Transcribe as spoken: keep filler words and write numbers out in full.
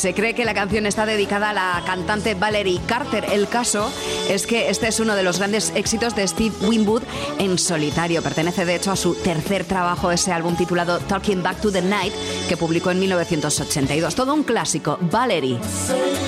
Se cree que la canción está dedicada a la cantante Valerie Carter. El caso es que este es uno de los grandes éxitos de Steve Winwood en solitario. Pertenece de hecho a su tercer trabajo, ese álbum titulado Talking Back to the Night, que publicó en mil novecientos ochenta y dos. Todo un clásico, Valerie.